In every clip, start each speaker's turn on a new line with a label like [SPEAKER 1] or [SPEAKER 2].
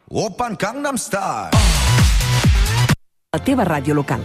[SPEAKER 1] Oppan Gangnam Style.
[SPEAKER 2] La teva ràdio local.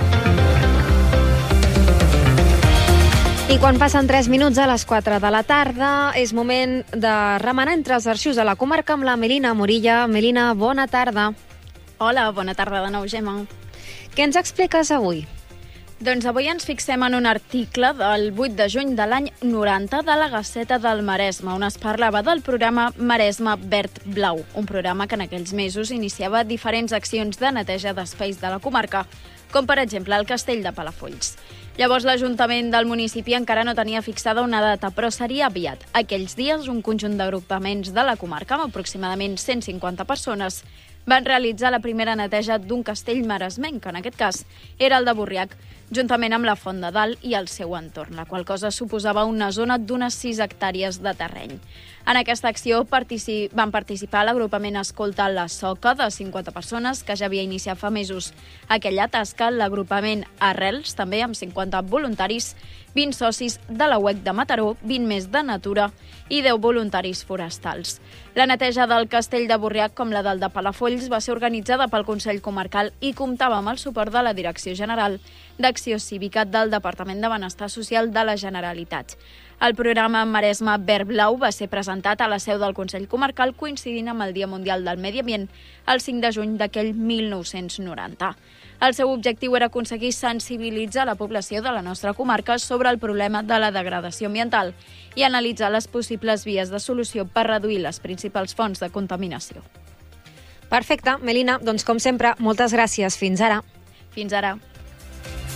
[SPEAKER 3] I quan passen 3 minuts a les 4 de la tarda, és moment de remenar entre els arxius de la comarca amb la Melina Morilla. Melina, bona tarda.
[SPEAKER 4] Hola, bona tarda de nou, Gemma.
[SPEAKER 3] Què ens expliques avui?
[SPEAKER 4] Doncs avui ens fixem en un article del 8 de juny de l'any 90 de la Gaceta del Maresme, on es parlava del programa Maresme Verd Blau, un programa que en aquells mesos iniciava diferents accions de neteja d'espais de la comarca, com per exemple el Castell de Palafolls. Llavors l'Ajuntament del municipi encara no tenia fixada una data, però seria aviat. Aquells dies, un conjunt d'agrupaments de la comarca, amb aproximadament 150 persones, van realitzar la primera neteja d'un castell maresmenc, que en aquest cas era el de Borriac, juntament amb la Font de Dalt i el seu entorn, la qual cosa suposava una zona d'unes 6 hectàrees de terreny. En aquesta acció van participar l'agrupament Escolta la Soca, de 50 persones, que ja havia iniciat fa mesos aquella tasca, l'agrupament Arrels, també amb 50 voluntaris, 20 socis de la UEC de Mataró, 20 més de Natura i 10 voluntaris forestals. La neteja del castell de Borriac, com la del de Palafolls, va ser organitzada pel Consell Comarcal i comptava amb el suport de la Direcció General d'Acció Cívica del Departament de Benestar Social de la Generalitat. El programa Maresme Verd Blau va ser presentat a la seu del Consell Comarcal coincidint amb el Dia Mundial del Medi Ambient, el 5 de juny d'aquell 1990. El seu objectiu era aconseguir sensibilitzar la població de la nostra comarca sobre el problema de la degradació ambiental i analitzar les possibles vies de solució per reduir les principals fonts de contaminació.
[SPEAKER 3] Perfecte, Melina, doncs com sempre, moltes gràcies. Fins ara.
[SPEAKER 4] Fins ara.